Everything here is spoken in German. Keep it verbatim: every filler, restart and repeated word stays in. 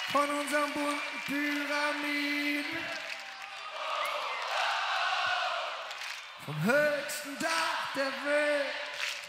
von unseren bunten Pyramiden. Vom höchsten Dach der Welt.